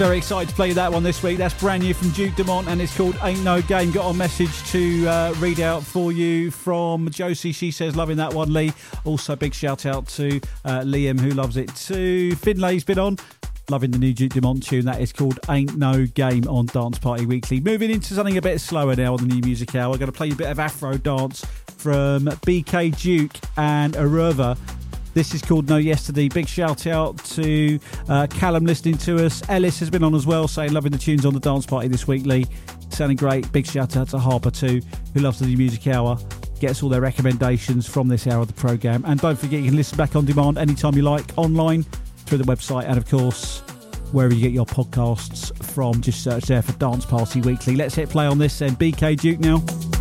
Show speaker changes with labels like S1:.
S1: very excited to play you that one this week. That's brand new from Duke Dumont and it's called Ain't No Game. Got a message to read out for you from Josie. She says, loving that one, Lee. Also, big shout out to Liam, who loves it too. Finlay's been on. Loving the new Duke Dumont tune. That is called Ain't No Game on Dance Party Weekly. Moving into something a bit slower now on the New Music Hour. We're going to play you a bit of Afro dance from BK Duke and Aruva. This is called No Yesterday. Big shout out to Callum listening to us. Ellis has been on as well, saying loving the tunes on the Dance Party this week, Lee. Sounding great. Big shout out to Harper too, who loves the New Music Hour. Gets all their recommendations from this hour of the programme. And don't forget, you can listen back on demand anytime you like, online, through the website, and of course wherever you get your podcasts from. Just search there for Dance Party Weekly. Let's hit play on this then. BK Duke now.